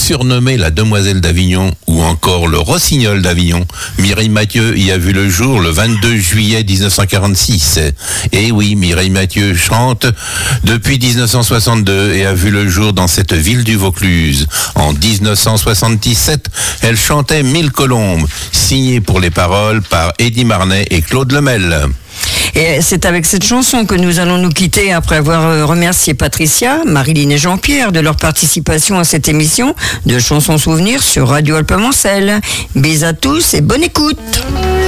Surnommée la Demoiselle d'Avignon ou encore le Rossignol d'Avignon, Mireille Mathieu y a vu le jour le 22 juillet 1946. Et oui, Mireille Mathieu chante depuis 1962 et a vu le jour dans cette ville du Vaucluse. En 1977, elle chantait Mille colombes, signée pour les paroles par Eddie Marnet et Claude Lemel. Et c'est avec cette chanson que nous allons nous quitter après avoir remercié Patricia, Marilyn et Jean-Pierre de leur participation à cette émission de Chansons Souvenirs sur Radio Alpemancel. Bisous à tous et bonne écoute.